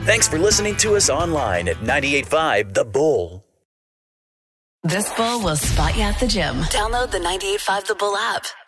Thanks for listening to us online at 98.5 The Bull. This Bull will spot you at the gym. Download the 98.5 The Bull app.